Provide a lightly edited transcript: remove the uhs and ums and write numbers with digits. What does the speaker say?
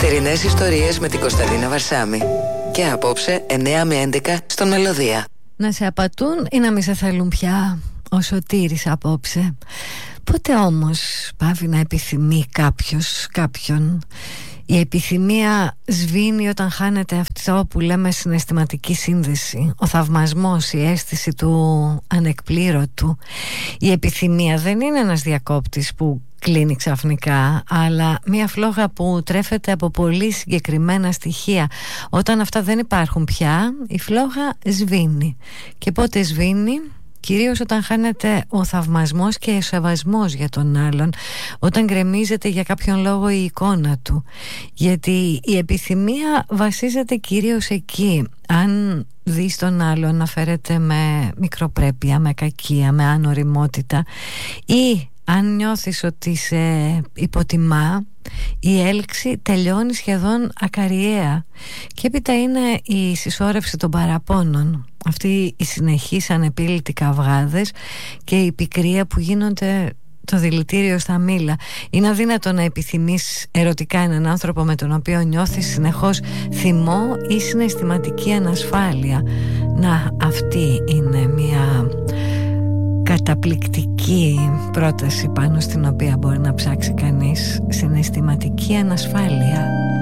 Καθημερινές ιστορίες με την Κωνσταντίνα Βαρσάμη. Και απόψε 9 με 11 στον Μελωδία. Να σε απατούν ή να μη σε θέλουν πια, ο Σωτήρης απόψε. Πότε όμως πάβει να επιθυμεί κάποιος κάποιον? Η επιθυμία σβήνει όταν χάνεται αυτό που λέμε συναισθηματική σύνδεση, ο θαυμασμός, η αίσθηση του ανεκπλήρωτου. Η επιθυμία δεν είναι ένας διακόπτης που κλείνει ξαφνικά, αλλά μια φλόγα που τρέφεται από πολύ συγκεκριμένα στοιχεία. Όταν αυτά δεν υπάρχουν πια, η φλόγα σβήνει. Και πότε σβήνει? Κυρίως όταν χάνεται ο θαυμασμός και ο σεβασμός για τον άλλον, όταν γκρεμίζεται για κάποιον λόγο η εικόνα του. Γιατί η επιθυμία βασίζεται κυρίως εκεί. Αν δεις τον άλλον να φέρεται με μικροπρέπεια, με κακία, με ανοριμότητα, ή αν νιώθεις ότι σε υποτιμά, η έλξη τελειώνει σχεδόν ακαριέα. Και έπειτα είναι η συσσόρευση των παραπώνων, αυτή η συνεχής ανεπίλητοι καυγάδες και η πικρία που γίνονται το δηλητήριο στα μήλα. Είναι αδύνατο να επιθυμείς ερωτικά έναν άνθρωπο με τον οποίο νιώθεις συνεχώς θυμό ή συναισθηματική ανασφάλεια. Να, αυτή είναι μια καταπληκτική πρόταση πάνω στην οποία μπορεί να ψάξει κανείς. Συναισθηματική ανασφάλεια.